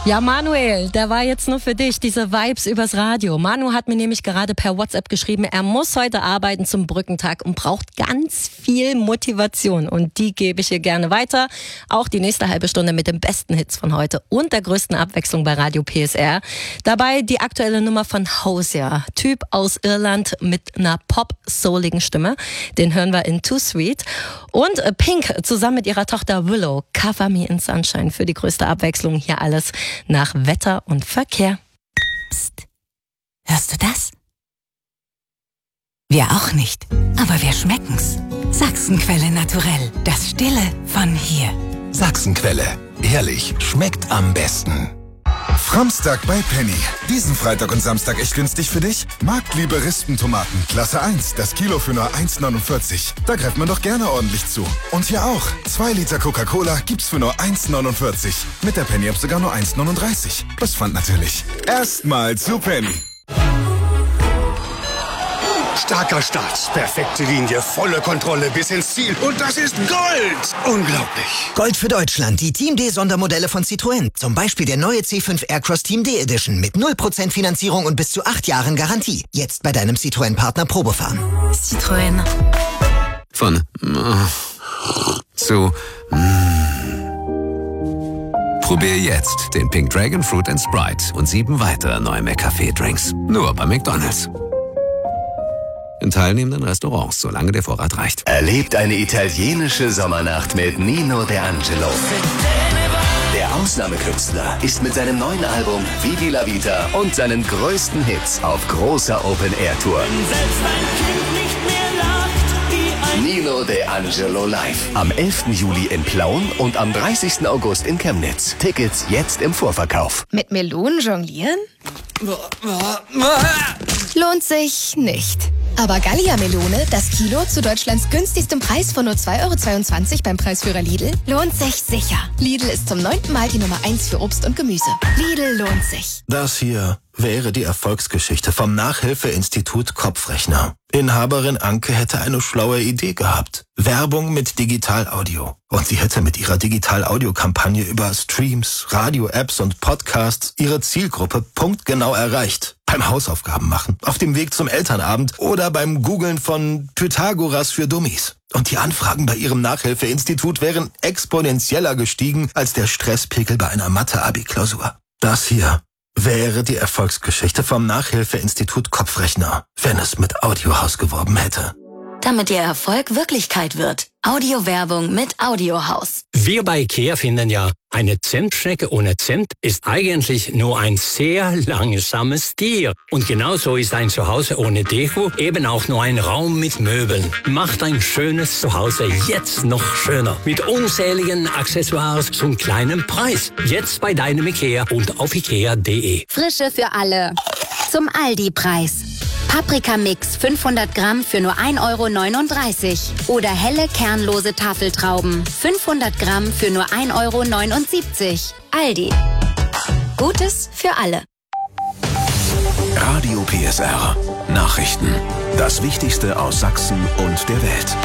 Ja, Manuel, der war jetzt nur für dich, diese Vibes übers Radio. Manu hat mir nämlich gerade per WhatsApp geschrieben, er muss heute arbeiten zum Brückentag und braucht ganz viel Motivation. Und die gebe ich hier gerne weiter. Auch die nächste halbe Stunde mit den besten Hits von heute und der größten Abwechslung bei Radio PSR. Dabei die aktuelle Nummer von Hosier, Typ aus Irland mit einer pop-souligen Stimme. Den hören wir in Too Sweet. Und Pink zusammen mit ihrer Tochter Willow, Cover Me in Sunshine für die größte Abwechslung. Hier alles nach Wetter und Verkehr. Psst. Hörst du das? Wir auch nicht, aber wir schmecken's. Sachsenquelle naturell, das Stille von hier. Sachsenquelle, ehrlich, schmeckt am besten. Framstag bei Penny. Diesen Freitag und Samstag echt günstig für dich? Marktliebe Rispentomaten, Klasse 1, das Kilo für nur 1,49. Da greift man doch gerne ordentlich zu. Und hier auch, 2 Liter Coca-Cola gibt's für nur 1,49. Mit der Penny-App sogar nur 1,39. Plus Pfand natürlich. Erstmal zu Penny. Starker Start, perfekte Linie, volle Kontrolle bis ins Ziel. Und das ist Gold! Unglaublich. Gold für Deutschland, die Team D Sondermodelle von Citroën. Zum Beispiel der neue C5 Aircross Team D Edition mit 0% Finanzierung und bis zu 8 Jahren Garantie. Jetzt bei deinem Citroën-Partner Probefahren. Citroën. Von zu Probier jetzt den Pink Dragon Fruit & Sprite und 7 weitere neue McCafé-Drinks. Nur bei McDonald's. In teilnehmenden Restaurants, solange der Vorrat reicht. Erlebt eine italienische Sommernacht mit Nino D'Angelo. Der Ausnahmekünstler ist mit seinem neuen Album Vivi la Vita und seinen größten Hits auf großer Open-Air-Tour. Nino D'Angelo live. Am 11. Juli in Plauen und am 30. August in Chemnitz. Tickets jetzt im Vorverkauf. Mit Melonen jonglieren? Lohnt sich nicht. Aber Gallia-Melone, das Kilo zu Deutschlands günstigstem Preis von nur 2,22 € beim Preisführer Lidl, lohnt sich sicher. Lidl ist zum 9. Mal die Nummer 1 für Obst und Gemüse. Lidl lohnt sich. Das hier wäre die Erfolgsgeschichte vom Nachhilfeinstitut Kopfrechner. Inhaberin Anke hätte eine schlaue Idee gehabt. Werbung mit Digital-Audio. Und sie hätte mit ihrer Digital-Audio-Kampagne über Streams, Radio-Apps und Podcasts ihre Zielgruppe punktgenau erreicht. Beim Hausaufgaben machen, auf dem Weg zum Elternabend oder beim Googlen von Pythagoras für Dummies. Und die Anfragen bei ihrem Nachhilfeinstitut wären exponentieller gestiegen als der Stresspegel bei einer Mathe-Abi-Klausur. Das hier wäre die Erfolgsgeschichte vom Nachhilfeinstitut Kopfrechner, wenn es mit Audiohaus geworben hätte. Damit Ihr Erfolg Wirklichkeit wird. Audiowerbung mit Audiohaus. Wir bei IKEA finden ja, eine Zentschnecke ohne Zent ist eigentlich nur ein sehr langsames Tier. Und genauso ist ein Zuhause ohne Deko eben auch nur ein Raum mit Möbeln. Macht ein schönes Zuhause jetzt noch schöner. Mit unzähligen Accessoires zum kleinen Preis. Jetzt bei deinem IKEA und auf ikea.de. Frische für alle. Zum Aldi-Preis. Paprikamix 500 Gramm für nur 1,39 € oder helle kernlose Tafeltrauben 500 Gramm für nur 1,79 €. Aldi. Gutes für alle. Radio PSR. Nachrichten. Das Wichtigste aus Sachsen und der Welt.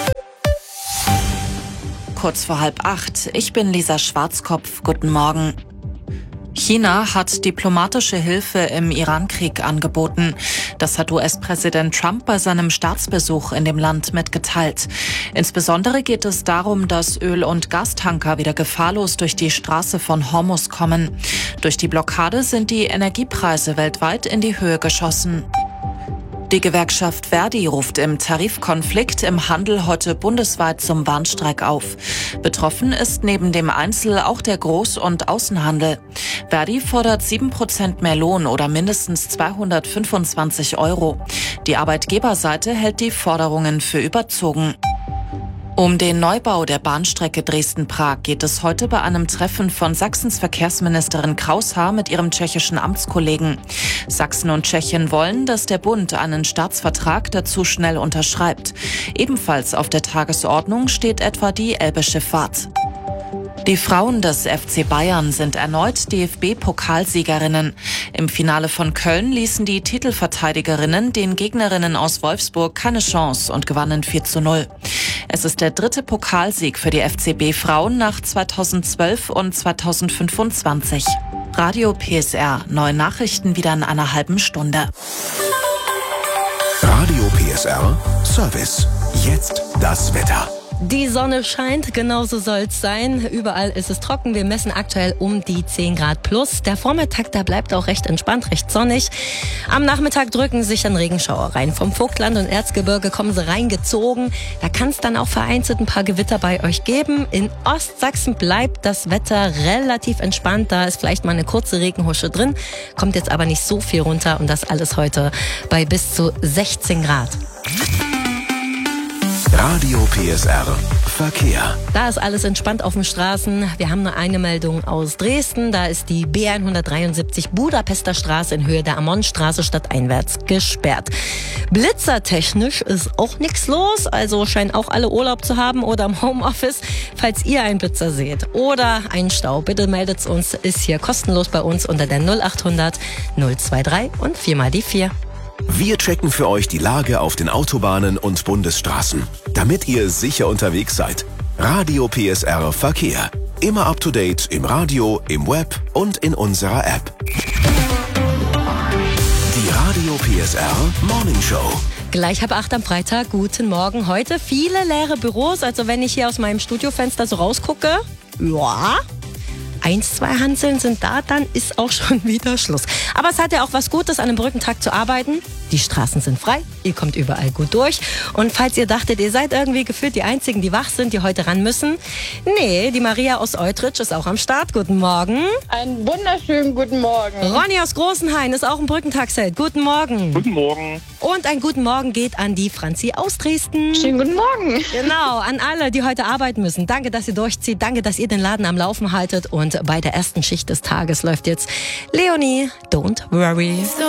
Kurz vor 7:30. Ich bin Lisa Schwarzkopf. Guten Morgen. China hat diplomatische Hilfe im Iran-Krieg angeboten. Das hat US-Präsident Trump bei seinem Staatsbesuch in dem Land mitgeteilt. Insbesondere geht es darum, dass Öl- und Gastanker wieder gefahrlos durch die Straße von Hormuz kommen. Durch die Blockade sind die Energiepreise weltweit in die Höhe geschossen. Die Gewerkschaft Verdi ruft im Tarifkonflikt im Handel heute bundesweit zum Warnstreik auf. Betroffen ist neben dem Einzel- auch der Groß- und Außenhandel. Verdi fordert 7% mehr Lohn oder mindestens 225 €. Die Arbeitgeberseite hält die Forderungen für überzogen. Um den Neubau der Bahnstrecke Dresden-Prag geht es heute bei einem Treffen von Sachsens Verkehrsministerin Kraushaar mit ihrem tschechischen Amtskollegen. Sachsen und Tschechien wollen, dass der Bund einen Staatsvertrag dazu schnell unterschreibt. Ebenfalls auf der Tagesordnung steht etwa die Elbe-Schifffahrt. Die Frauen des FC Bayern sind erneut DFB-Pokalsiegerinnen. Im Finale von Köln ließen die Titelverteidigerinnen den Gegnerinnen aus Wolfsburg keine Chance und gewannen 4:0. Es ist der 3. Pokalsieg für die FCB-Frauen nach 2012 und 2025. Radio PSR, neue Nachrichten wieder in einer halben Stunde. Radio PSR Service. Jetzt das Wetter. Die Sonne scheint, genauso soll's sein. Überall ist es trocken. Wir messen aktuell um die 10 Grad plus. Der Vormittag, da bleibt auch recht entspannt, recht sonnig. Am Nachmittag drücken sich dann Regenschauer rein. Vom Vogtland und Erzgebirge kommen sie reingezogen. Da kann es dann auch vereinzelt ein paar Gewitter bei euch geben. In Ostsachsen bleibt das Wetter relativ entspannt. Da ist vielleicht mal eine kurze Regenhusche drin. Kommt jetzt aber nicht so viel runter. Und das alles heute bei bis zu 16 Grad. Radio PSR Verkehr. Da ist alles entspannt auf den Straßen. Wir haben nur eine Meldung aus Dresden. Da ist die B173 Budapester Straße in Höhe der Ammonstraße stadteinwärts gesperrt. Blitzertechnisch ist auch nichts los. Also scheinen auch alle Urlaub zu haben oder im Homeoffice. Falls ihr einen Blitzer seht oder einen Stau, bitte meldet uns. Ist hier kostenlos bei uns unter der 0800 023 und 4 mal die 4. Wir checken für euch die Lage auf den Autobahnen und Bundesstraßen, damit ihr sicher unterwegs seid. Radio PSR Verkehr. Immer up to date im Radio, im Web und in unserer App. Die Radio PSR Morning Show. Gleich halb 8 am Freitag. Guten Morgen. Heute viele leere Büros. Also wenn ich hier aus meinem Studiofenster so rausgucke, ja, 1, 2 Hanseln sind da, dann ist auch schon wieder Schluss. Aber es hat ja auch was Gutes, an einem Brückentag zu arbeiten. Die Straßen sind frei, ihr kommt überall gut durch. Und falls ihr dachtet, ihr seid irgendwie gefühlt die Einzigen, die wach sind, die heute ran müssen. Nee, die Maria aus Eutrich ist auch am Start. Guten Morgen. Einen wunderschönen guten Morgen. Ronny aus Großenhain ist auch ein Brückentagsheld. Guten Morgen. Guten Morgen. Und ein guten Morgen geht an die Franzi aus Dresden. Schönen guten Morgen. Genau, an alle, die heute arbeiten müssen. Danke, dass ihr durchzieht. Danke, dass ihr den Laden am Laufen haltet. Und bei der ersten Schicht des Tages läuft jetzt Leonie, Don't Worry.